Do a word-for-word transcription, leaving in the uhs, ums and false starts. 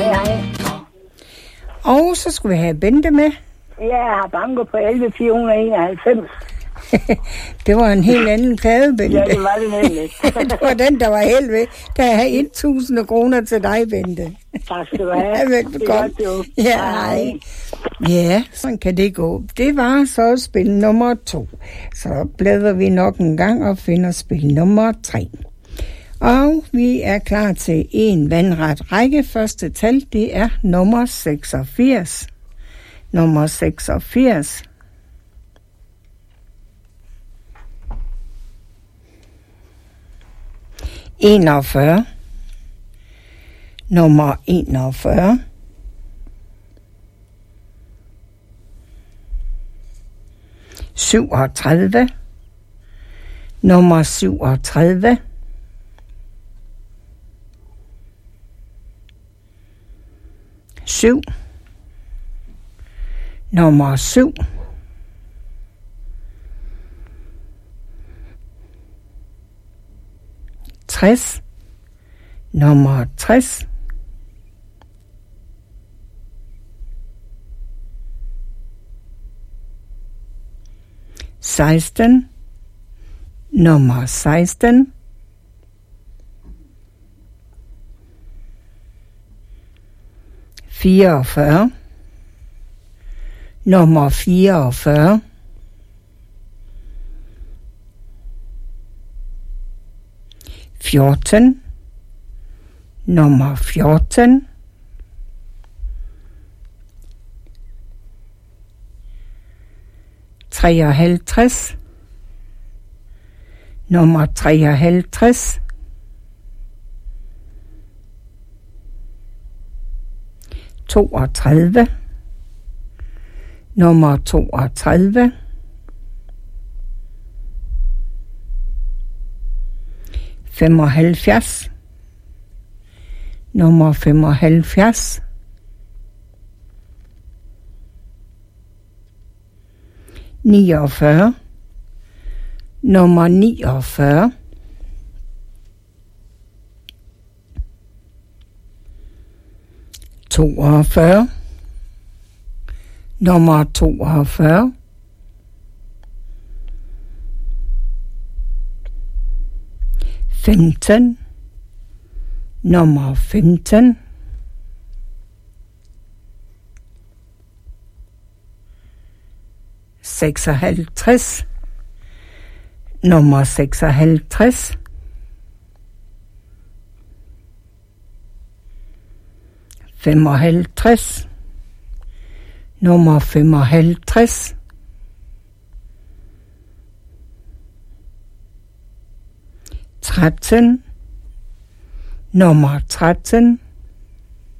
hej. Og så skulle vi have Bente med. Jeg har banko på elleve fire hundrede enoghalvfems. Det var en helt anden plade, Bente. Ja, det var det nemlig. Det var den, der var helt ved. Der er tusind kroner til dig, Bente. Tak skal du have. Ja, velbekomme. Ja, hej. Ja, sådan kan det gå. Det var så spil nummer to. Så bladrer vi nok en gang og finder spil nummer tre. Og vi er klar til en vandret række. Første tal, det er nummer seksogfirs. Nummer seksogfirs. enogfyrre. Nummer enogfyrre. syvogtredive. Nummer syvogtredive. syv. Nummer syv. tres. Nummer tres. seksten. Nummer seksten. fireogfyrre. Nummer fireogfyrre. fjorten. Nummer fjorten. treoghalvtreds. Nummer treoghalvtreds. toogtredive. Nummer toogtredive. femoghalvfjerds. Nummer femoghalvfjerds. niogfyrre. Nummer niogfyrre. toogfyrre. Nummer toogfyrre. femten. Nummer femten. seksoghalvtreds. Nummer seksoghalvtreds. femoghalvtreds. Nummer femoghalvtreds. tretten. Nummer tretten.